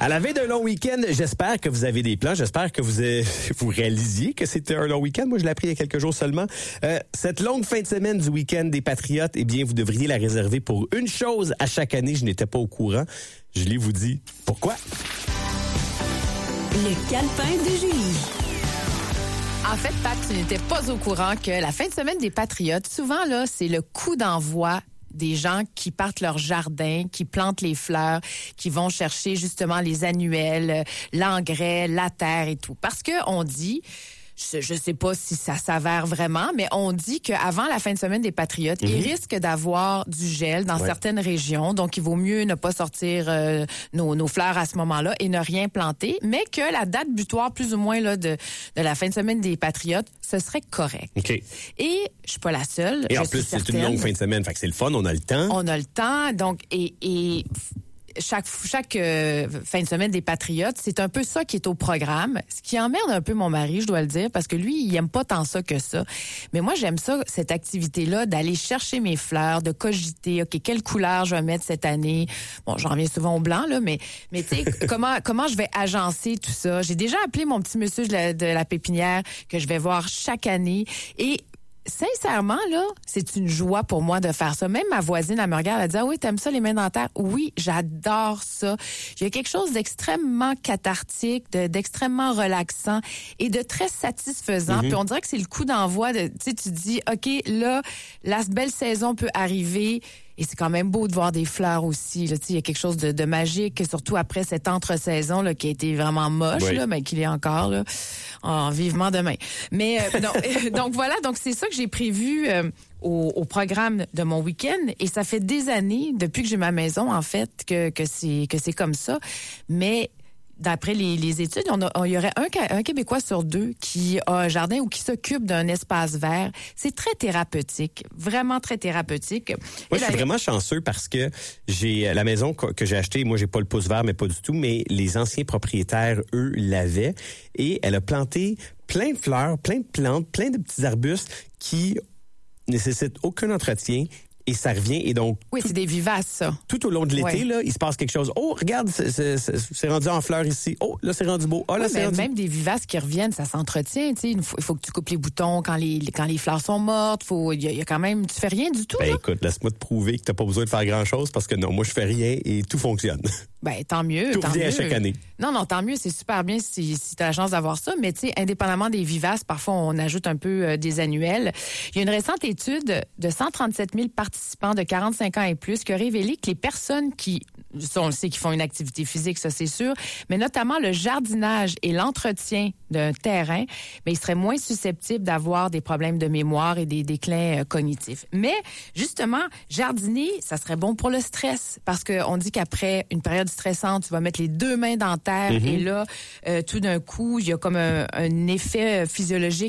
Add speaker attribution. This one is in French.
Speaker 1: À la veille d'un long week-end, j'espère que vous avez des plans. J'espère que vous réalisiez que c'était un long week-end. Moi, je l'ai appris il y a quelques jours seulement. Cette longue fin de semaine du week-end des Patriotes, eh bien, vous devriez la réserver pour une chose à chaque année. Je n'étais pas au courant. Je l'ai vous dit. Pourquoi?
Speaker 2: Le calepin de Julie.
Speaker 3: En fait, Pat, tu n'étais pas au courant que la fin de semaine des Patriotes, souvent, là, c'est le coup d'envoi des gens qui partent leur jardin, qui plantent les fleurs, qui vont chercher justement les annuels, l'engrais, la terre et tout. Parce que on dit, je sais pas si ça s'avère vraiment, mais on dit qu'avant la fin de semaine des Patriotes, il risque d'avoir du gel dans certaines régions. Donc, il vaut mieux ne pas sortir nos fleurs à ce moment-là et ne rien planter. Mais que la date butoir, plus ou moins, là, de la fin de semaine des Patriotes, ce serait correct.
Speaker 1: OK.
Speaker 3: Et je suis pas la seule.
Speaker 1: Et en plus, c'est une longue fin de semaine. Fait que c'est le fun, on a le temps.
Speaker 3: On a le temps. Donc, et chaque fin de semaine des Patriotes, c'est un peu ça qui est au programme. Ce qui emmerde un peu mon mari, je dois le dire, parce que lui, il aime pas tant ça que ça. Mais moi, j'aime ça, cette activité-là, d'aller chercher mes fleurs, de cogiter, OK, quelle couleur je vais mettre cette année. Bon, j'en reviens souvent au blanc, là, mais tu sais, comment je vais agencer tout ça. J'ai déjà appelé mon petit monsieur de la pépinière que je vais voir chaque année et sincèrement, là, c'est une joie pour moi de faire ça. Même ma voisine, elle me regarde, elle dit « Ah oui, t'aimes ça, les mains dans la terre? » Oui, j'adore ça. Il y a quelque chose d'extrêmement cathartique, d'extrêmement relaxant et de très satisfaisant. Puis on dirait que c'est le coup d'envoi de, tu sais, tu dis « OK, là, la belle saison peut arriver. » Et c'est quand même beau de voir des fleurs aussi. Là, il y a quelque chose de magique, surtout après cette entre-saison là, qui a été vraiment moche, là, mais qu'il est encore là, vivement demain. Mais donc voilà, donc c'est ça que j'ai prévu au programme de mon week-end. Et ça fait des années, depuis que j'ai ma maison, en fait, que c'est comme ça. Mais d'après les études, il y aurait un Québécois sur 2 qui a un jardin ou qui s'occupe d'un espace vert. C'est très thérapeutique, vraiment très thérapeutique.
Speaker 1: Moi, je suis vraiment chanceux parce que j'ai la maison que j'ai achetée, moi, j'ai pas le pouce vert, mais pas du tout, mais les anciens propriétaires, eux, l'avaient. Et elle a planté plein de fleurs, plein de plantes, plein de petits arbustes qui nécessitent aucun entretien. Et ça revient, et donc...
Speaker 3: Oui, c'est des vivaces, ça.
Speaker 1: Tout au long de l'été, là, il se passe quelque chose. Oh, regarde, c'est rendu en fleurs ici. Oh, là, c'est rendu beau. Oh, là, c'est rendu...
Speaker 3: Même des vivaces qui reviennent, ça s'entretient, tu sais. Il faut que tu coupes les boutons quand les fleurs sont mortes. Il y a quand même... Tu fais rien du tout, là.
Speaker 1: Écoute, laisse-moi te prouver que t'as pas besoin de faire grand-chose parce que non, moi, je fais rien et tout fonctionne.
Speaker 3: Tant mieux.
Speaker 1: Tout revient à chaque année.
Speaker 3: Non, tant mieux. C'est super bien si tu as la chance d'avoir ça. Mais tu sais, indépendamment des vivaces, parfois, on ajoute un peu des annuels. Il y a une récente étude de 137 000 participants de 45 ans et plus qui a révélé que les personnes on le sait, qui font une activité physique, ça c'est sûr, mais notamment le jardinage et l'entretien d'un terrain, mais ils seraient moins susceptibles d'avoir des problèmes de mémoire et des déclins cognitifs. Mais justement, jardiner, ça serait bon pour le stress parce qu'on dit qu'après une période stressante, tu vas mettre les 2 mains dans la terre et là, tout d'un coup, il y a comme un effet physiologique